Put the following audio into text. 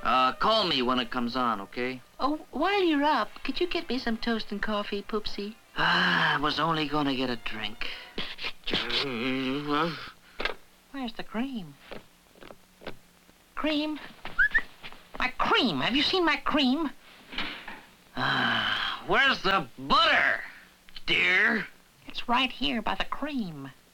Call me when it comes on, okay? Oh, while you're up, could you get me some toast and coffee, Poopsie? I was only gonna get a drink. Where's the cream? Cream? My cream! Have you seen my cream? Where's the butter, dear? It's right here by the cream.